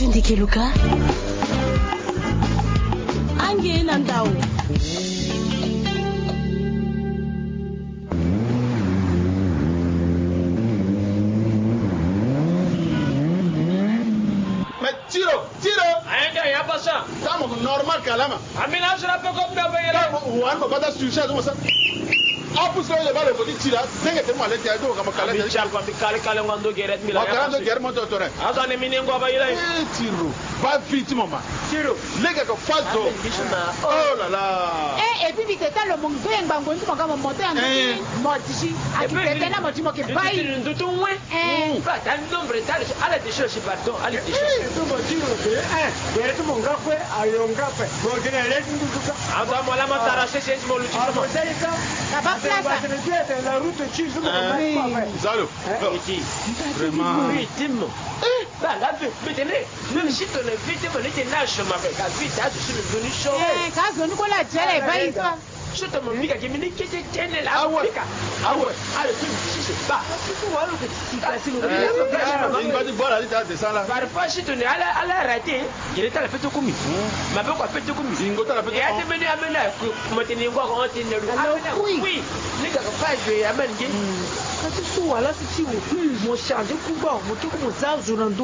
Keluka Ange Nandao Mais tiro Aenda ya pasa Estamos normal kalama Amina sura poko mda bayela Wan ba da suicide comme ça Apus là le balo bodi tira dengue te mo ale dia do kama kala dia chapa mi kale ngondo geret mi la ya ngondo geret mo to tore asa ne mini ngo bayela tiro ba vite maman tiro lega ko falto oh là là et puis vite le mon ben bango tu kama monter en modici akitete na modici mo ke bai ndutu nwe ba tan nombre tal ala de choses pardon ala de choses tu mo tiro geret mo ngakwe ayonga pe mo gene le ndutu asa mo la matara se mo luti mo la route chizu Zalo vraiment victime bah la victime même si tu es victime on était national avec la vie ça je suis venu chaud quand on nous la jela et pas je te mon biga qui me dit que tu tiens la Afrique ah ouais allez si c'est pas parfois si tu n'es à la rater il est à la fête au commis ma peu quoi fête au commis et à te mener à mener comment tu n'es pas on tenir oui les gars pas je amène quand tu sois là si tu veux mon charge coup bon mon tout comme ça